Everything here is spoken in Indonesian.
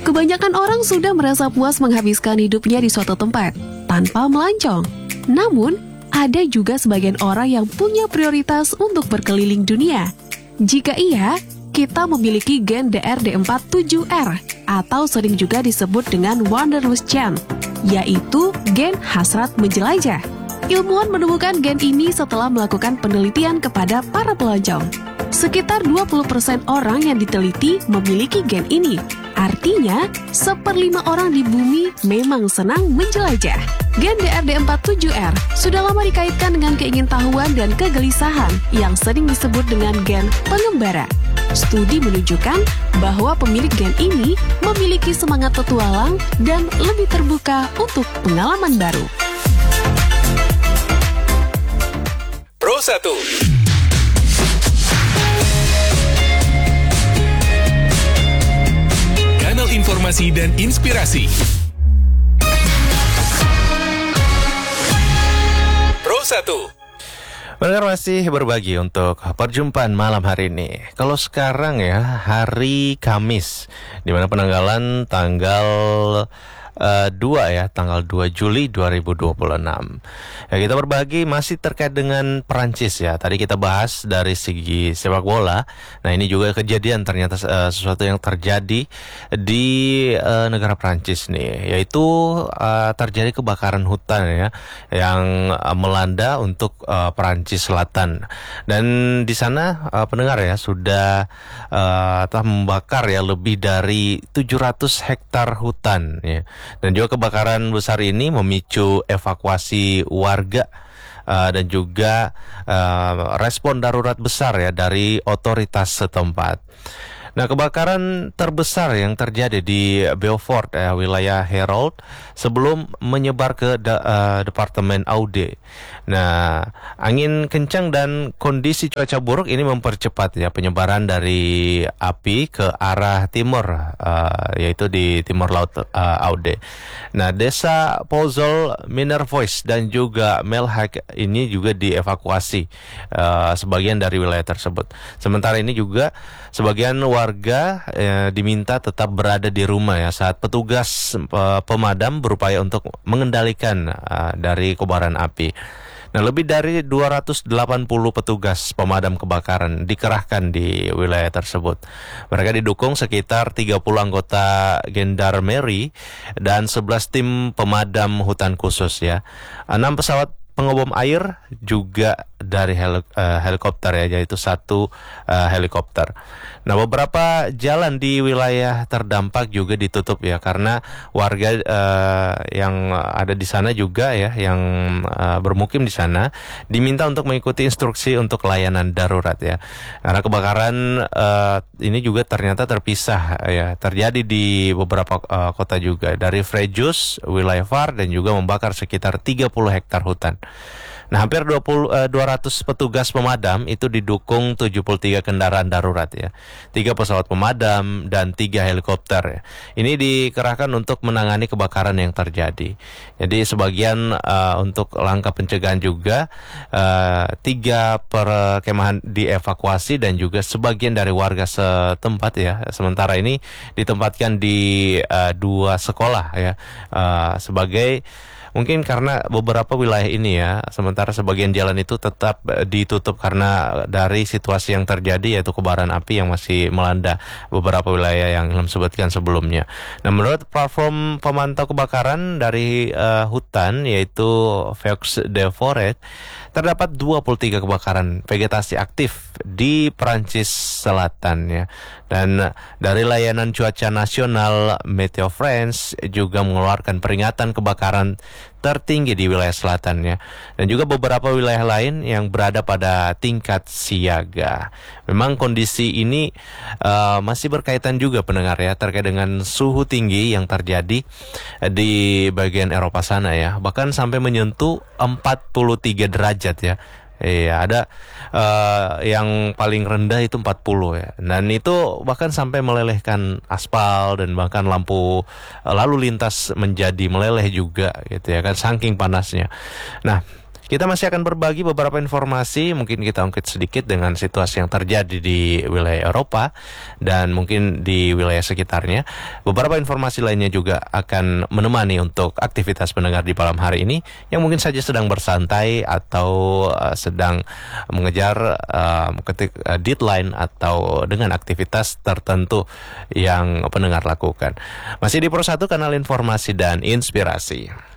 Kebanyakan orang sudah merasa puas menghabiskan hidupnya di suatu tempat tanpa melancong. Namun, ada juga sebagian orang yang punya prioritas untuk berkeliling dunia. Jika iya, kita memiliki gen DRD47R atau sering juga disebut dengan Wanderlust Gen, yaitu gen hasrat menjelajah. Ilmuwan menemukan gen ini setelah melakukan penelitian kepada para pelancong. Sekitar 20% orang yang diteliti memiliki gen ini. Artinya, 1/5 orang di bumi memang senang menjelajah. Gen DRD47R sudah lama dikaitkan dengan keingintahuan dan kegelisahan yang sering disebut dengan gen pengembara. Studi menunjukkan bahwa pemilik gen ini memiliki semangat petualang dan lebih terbuka untuk pengalaman baru. Pro 1. Kanal informasi dan inspirasi. Pro 1. Pendengar masih berbagi untuk perjumpaan malam hari ini. Kalau sekarang ya, hari Kamis, di mana penanggalan tanggal 2 Juli 2026. Ya, kita berbagi masih terkait dengan Perancis ya. Tadi kita bahas dari segi sepak bola. Nah, ini juga kejadian ternyata sesuatu yang terjadi di negara Perancis nih, yaitu terjadi kebakaran hutan ya yang melanda untuk Perancis Selatan. Dan di sana pendengar ya sudah telah membakar ya lebih dari 700 hektar hutan ya. Dan juga kebakaran besar ini memicu evakuasi warga dan juga respon darurat besar ya dari otoritas setempat. Nah, kebakaran terbesar yang terjadi di Beaufort, wilayah Hérault, sebelum menyebar ke Departemen Aude. Nah, angin kencang dan kondisi cuaca buruk ini mempercepat ya penyebaran dari api ke arah timur, yaitu di timur laut Aude. Nah, desa Pozol, Minervois dan juga Melhac ini juga dievakuasi sebagian dari wilayah tersebut. Sementara ini juga sebagian warga diminta tetap berada di rumah ya saat petugas pemadam berupaya untuk mengendalikan dari kobaran api. Nah, lebih dari 280 petugas pemadam kebakaran dikerahkan di wilayah tersebut. Mereka didukung sekitar 30 anggota gendarmeri dan 11 tim pemadam hutan khusus ya. 6 pesawat pengebom air juga dari helikopter ya, yaitu 1 helikopter. Nah, beberapa jalan di wilayah terdampak juga ditutup ya karena warga yang ada di sana juga ya yang bermukim di sana diminta untuk mengikuti instruksi untuk layanan darurat ya. Karena kebakaran ini juga ternyata terpisah ya, terjadi di beberapa kota juga, dari Frejus, wilayah Var, dan juga membakar sekitar 30 hektar hutan. Nah, hampir 200 petugas pemadam itu didukung 73 kendaraan darurat ya, 3 pesawat pemadam dan 3 helikopter ya. Ini dikerahkan untuk menangani kebakaran yang terjadi. Jadi sebagian untuk langkah pencegahan juga 3 perkemahan dievakuasi dan juga sebagian dari warga setempat ya. Sementara ini ditempatkan di 2 sekolah ya sebagai mungkin karena beberapa wilayah ini ya, sementara sebagian jalan itu tetap ditutup karena dari situasi yang terjadi, yaitu kobaran api yang masih melanda beberapa wilayah yang sebutkan sebelumnya. Nah, menurut platform pemantau kebakaran dari hutan, yaitu Feux de Forêt, terdapat 23 kebakaran vegetasi aktif di Perancis Selatan ya. Dan dari layanan cuaca nasional Meteo France juga mengeluarkan peringatan kebakaran tertinggi di wilayah selatan ya. Dan juga beberapa wilayah lain yang berada pada tingkat siaga. Memang kondisi ini masih berkaitan juga pendengar ya, terkait dengan suhu tinggi yang terjadi di bagian Eropa sana ya. Bahkan sampai menyentuh 43 derajat ya. Iya, ada yang paling rendah itu 40 ya. Dan itu bahkan sampai melelehkan aspal dan bahkan lampu lalu lintas menjadi meleleh juga gitu ya kan, saking panasnya. Nah, Kita masih akan berbagi beberapa informasi, mungkin kita ungkit sedikit dengan situasi yang terjadi di wilayah Eropa dan mungkin di wilayah sekitarnya. Beberapa informasi lainnya juga akan menemani untuk aktivitas pendengar di malam hari ini yang mungkin saja sedang bersantai atau sedang mengejar deadline atau dengan aktivitas tertentu yang pendengar lakukan. Masih di Pro 1, kanal informasi dan inspirasi.